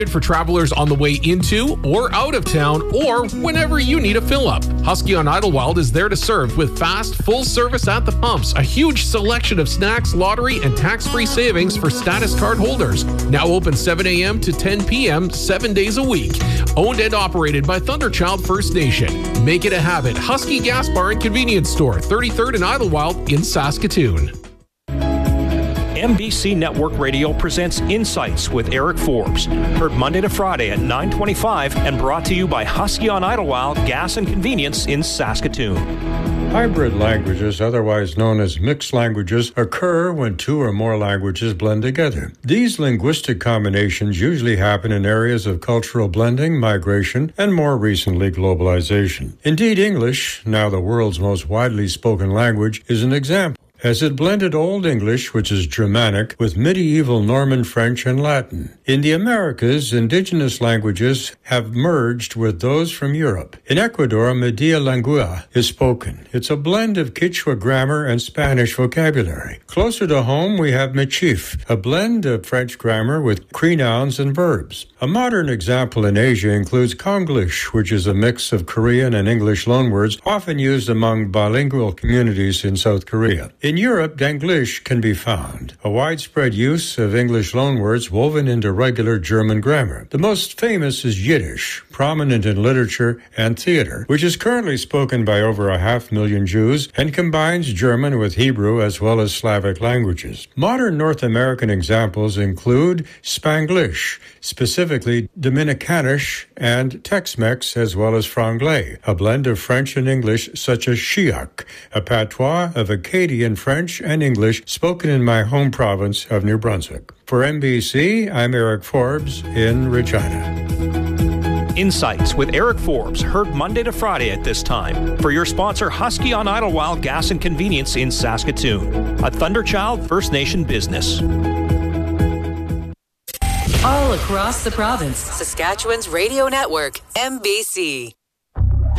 For travelers on the way into or out of town, or whenever you need a fill-up. Husky on Idlewild is there to serve with fast, full service at the pumps, a huge selection of snacks, lottery, and tax-free savings for status card holders. Now open 7 a.m. to 10 p.m. 7 days a week. Owned and operated by Thunderchild First Nation. Make it a habit. Husky Gas Bar and Convenience Store, 33rd and Idlewild in Saskatoon. MBC Network Radio presents Insights with Eric Forbes. Heard Monday to Friday at 9:25 and brought to you by Husky on Idlewild Gas and Convenience in Saskatoon. Hybrid languages, otherwise known as mixed languages, occur when two or more languages blend together. These linguistic combinations usually happen in areas of cultural blending, migration, and more recently, globalization. Indeed, English, now the world's most widely spoken language, is an example, as it blended Old English, which is Germanic, with medieval Norman French and Latin. In the Americas, indigenous languages have merged with those from Europe. In Ecuador, Media Lengua is spoken. It's a blend of Quechua grammar and Spanish vocabulary. Closer to home, we have Michif, a blend of French grammar with Cree nouns and verbs. A modern example in Asia includes Konglish, which is a mix of Korean and English loanwords often used among bilingual communities in South Korea. In Europe, Denglish can be found, a widespread use of English loanwords woven into regular German grammar. The most famous is Yiddish, prominent in literature and theater, which is currently spoken by over 500,000 Jews and combines German with Hebrew as well as Slavic languages. Modern North American examples include Spanglish, specifically Dominicanish, and Tex-Mex as well as Franglais, a blend of French and English such as Chiac, a patois of Acadian French and English spoken in my home province of New Brunswick. For NBC, I'm Eric Forbes in Regina. Insights with Eric Forbes, heard Monday to Friday at this time. For your sponsor, Husky on Idlewild Gas and Convenience in Saskatoon, a Thunderchild First Nation business. All across the province, Saskatchewan's radio network, MBC.